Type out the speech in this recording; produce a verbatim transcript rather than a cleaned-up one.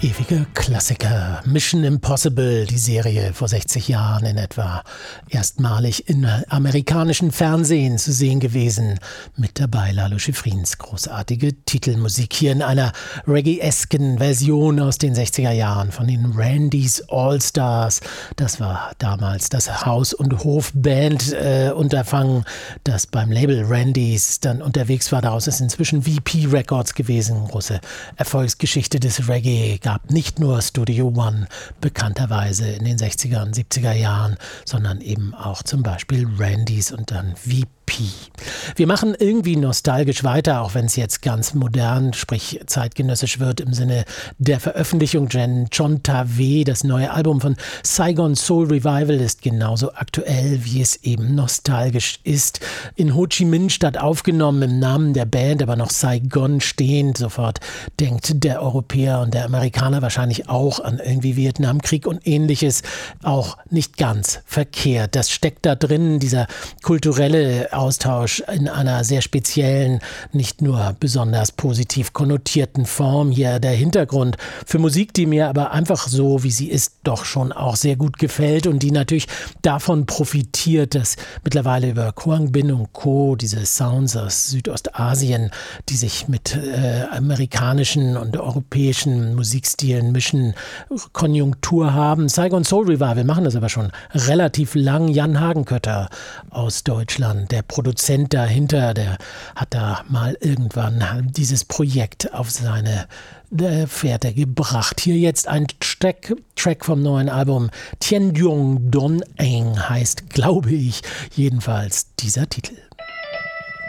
Ewige Klassiker. Mission Impossible, die Serie vor sechzig Jahren in etwa. Erstmalig in amerikanischen Fernsehen zu sehen gewesen. Mit dabei Lalo Schifrins großartige Titelmusik hier in einer Reggae-esken Version aus den sechziger Jahren von den Randys All-Stars. Das war damals das Haus- und Hof-Band-Unterfangen, äh, das beim Label Randys dann unterwegs war. Daraus ist inzwischen V P Records gewesen. Große Erfolgsgeschichte des Reggae. Gab nicht nur Studio One bekannterweise in den sechziger und siebziger Jahren, sondern eben auch zum Beispiel Randys und dann V P. Wir machen irgendwie nostalgisch weiter, auch wenn es jetzt ganz modern, sprich zeitgenössisch wird im Sinne der Veröffentlichung. John Tave, das neue Album von Saigon Soul Revival, ist genauso aktuell, wie es eben nostalgisch ist. In Ho Chi Minh Stadt aufgenommen, im Namen der Band, aber noch Saigon stehend. Sofort denkt der Europäer und der Amerikaner wahrscheinlich auch an irgendwie Vietnamkrieg und Ähnliches. Auch nicht ganz verkehrt. Das steckt da drin, dieser kulturelle Austausch in einer sehr speziellen, nicht nur besonders positiv konnotierten Form. Hier der Hintergrund für Musik, die mir aber einfach so, wie sie ist, doch schon auch sehr gut gefällt und die natürlich davon profitiert, dass mittlerweile über Quang Binh und Co. diese Sounds aus Südostasien, die sich mit äh, amerikanischen und europäischen Musikstilen mischen, Konjunktur haben. Saigon Soul Revival machen das aber schon relativ lang. Jan Hagenkötter aus Deutschland, der Produzent dahinter, der hat da mal irgendwann dieses Projekt auf seine Fährte gebracht. Hier jetzt ein Track, Track vom neuen Album Tien Duong Don Eng heißt, glaube ich, jedenfalls dieser Titel.